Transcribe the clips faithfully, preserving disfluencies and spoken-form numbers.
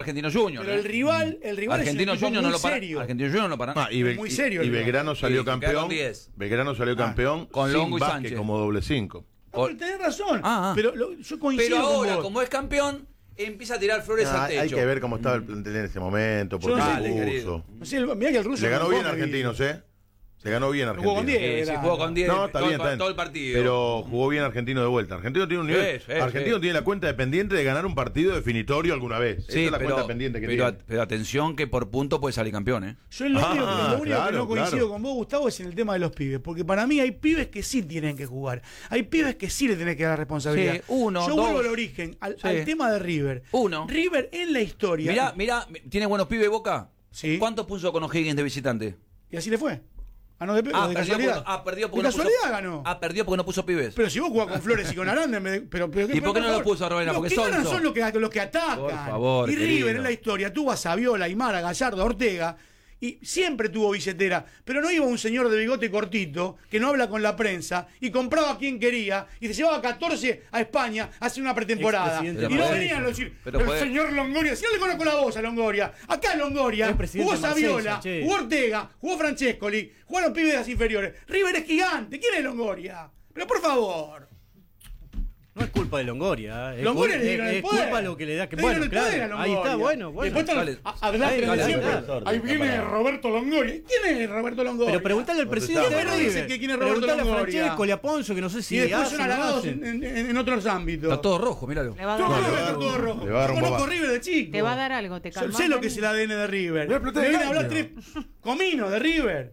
Argentino Juniors. Pero el rival, el rival Argentino es un Juniors no lo para. serio. Argentino Juniors no para. Ah, y, Be- muy serio, y, y el Belgrano salió Sí, campeón. diez. Belgrano salió Ah, campeón con sin Longo y Vázquez Sánchez. como doble cinco. No, pero tenés razón. Ah, ah. Pero lo- yo coincido Pero con ahora, vos. como es campeón, empieza a tirar flores Ah, al techo. hay que ver cómo estaba el plantel en ese momento, porque Yo no sé, se Dale, puso. querido. No sé, mirá que el ruso Le ganó no bien come, Argentinos, ¿eh? Se ganó bien Jugó con Argentinos. diez. Sí, sí, Era- jugó con diez. No, está todo, bien, está bien. todo el partido. Pero jugó bien Argentino de vuelta. Argentino tiene un nivel. Sí, sí, Argentino sí. tiene la cuenta de pendiente de ganar un partido definitorio alguna vez. Esa Sí, es la pero, cuenta pendiente que pero, tiene. pero atención que por punto puede salir campeón, ¿eh? Yo lo único, Ah, lo único claro, que no coincido claro. con vos, Gustavo, es en el tema de los pibes. Porque para mí hay pibes que sí tienen que jugar. Hay pibes que sí le tenés que dar responsabilidad. Sí, uno, Yo dos. vuelvo al origen, al, Sí. al tema de River. Uno. River en la historia. Mirá, mirá, ¿tiene buenos pibes Boca? Sí. ¿Cuántos puso con O'Higgins de visitante? Y así le fue. Ah, no, de, Ah, de perdió casualidad. porque, ah, perdió porque de no puso- casualidad ganó. Ah, perdió porque no puso pibes. Pero si vos jugás con Flores y con Aranda, en vez de- pero, pero, ¿Y por qué no favor, lo puso a Rovena? Los Porque que ganan sonso. son los que, los que atacan. Por favor, y querido. River en la historia tuvo a Saviola, Aymara, Gallardo, Ortega. Y siempre tuvo billetera, pero no iba un señor de bigote cortito que no habla con la prensa y compraba a quien quería y se llevaba catorce a España hace una pretemporada. Y Expresidente no Marcelo. venían a decir, Pero el puede- señor Longoria, si no le conozco la voz a Longoria, acá Longoria, Es presidente jugó de Marsella, Saviola, che. jugó Ortega, jugó Francescoli, jugaron pibes de las inferiores. River es gigante, ¿quién es Longoria? Pero por favor. No es culpa de Longoria. ¿eh? Es, Longoria cul- le dieron es, el es poder. culpa lo que le da. Que, Le bueno, dieron el poder a claro. Ahí Longoria. está, bueno, bueno. Después Dale. están a- adelante Dale, de dale, siempre. dale. Ahí viene Roberto Longoria. ¿Quién es Roberto Longoria? Pero preguntale al ¿Dónde presidente está? de Pero dice River. que quién es Roberto Preguntale a Longoria. Francesco, a Ponzo, que no sé si y después hacen son o no halagados hacen. en, en- en otros ámbitos. Está todo rojo, míralo. Le va a Todo dar rojo, algo. está todo rojo. Le va a dar Yo un conozco bobazo. River de chico. Te va a dar algo, te Yo calmas. sé lo que es el A D N de River. Voy a explotar Me el viene a hablar ganglio. tres cominos de River.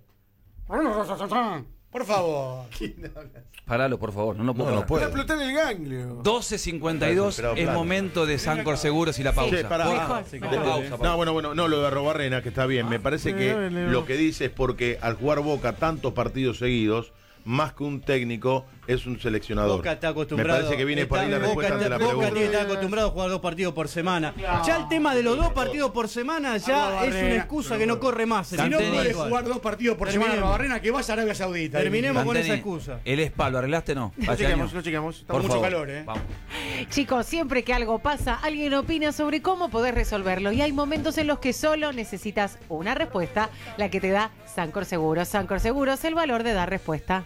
Por favor. Paralo, por favor, no lo puedo No, no parar. puede. explotar el ganglio. doce cincuenta y dos Esperado es plano. momento de Sancor Seguros y la pausa. Che, pará. Por- Mejor. no, No, pausa, pausa. No, bueno, bueno, no, lo de Arrobarrena, que está bien. Me parece que lo que dice es porque al jugar Boca tantos partidos seguidos, más que un técnico, es un seleccionador. Boca está acostumbrado. Me parece que viene por ahí la está- respuesta Boca, ante la Boca tiene que pregunta. estar acostumbrado a jugar dos partidos por semana. Ya el tema de los dos partidos por semana ya es una excusa que no corre más. Si no Canteni. puede jugar dos partidos por semana Terminemos. Barrena, que vaya a Arabia Saudita. Terminemos con Canteni, esa excusa. El spa, ¿lo arreglaste o no? Lo Hace chequeamos, años. lo chequeamos. Está Por mucho favor, calor, ¿eh? vamos. Chicos, siempre que algo pasa, alguien opina sobre cómo podés resolverlo. Y hay momentos en los que solo necesitas una respuesta, la que te da Sancor Seguros. Sancor Seguros, el valor de dar respuesta.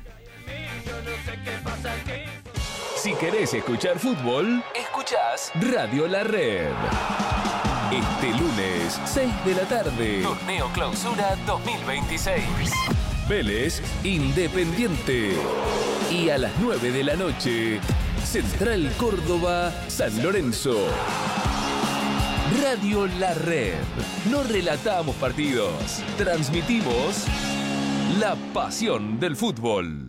Si querés escuchar fútbol, escuchás Radio La Red. Este lunes, seis de la tarde. Torneo Clausura dos mil veintiséis. Vélez, Independiente. Y a las nueve de la noche, Central Córdoba, San Lorenzo. Radio La Red. No relatamos partidos, transmitimos la pasión del fútbol.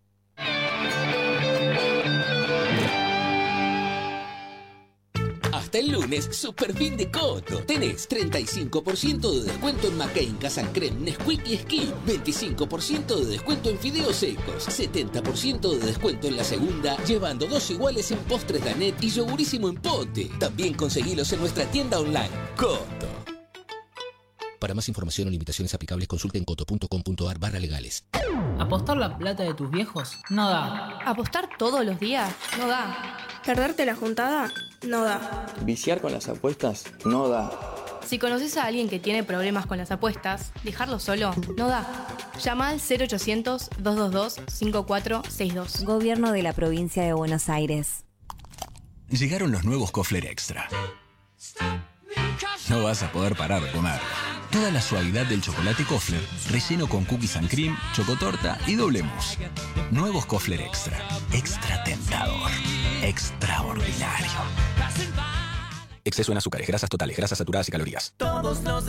Hasta el lunes, super fin de Coto. Tenés treinta y cinco por ciento de descuento en McCain, Casan Creme, Nesquik y Skin. veinticinco por ciento de descuento en fideos secos. setenta por ciento de descuento en la segunda, llevando dos iguales en postres Danet y yogurísimo en pote. También conseguilos en nuestra tienda online. Coto. Para más información o limitaciones aplicables, consulten coto punto com punto ar barra legales. ¿Apostar la plata de tus viejos? No da. ¿Apostar todos los días? No da. ¿Perderte la juntada? No da. Viciar con las apuestas no da. Si conoces a alguien que tiene problemas con las apuestas, dejarlo solo no da. Llama al cero ochocientos, dos dos dos, cinco cuatro seis dos. Gobierno de la Provincia de Buenos Aires. Llegaron los nuevos Kofler Extra. No vas a poder parar de comer. Toda la suavidad del chocolate Kofler, relleno con cookies and cream, chocotorta y doble mousse. Nuevos Kofler Extra. Extra tentador. Extraordinario. Exceso en azúcares, grasas totales, grasas saturadas y calorías. Todos los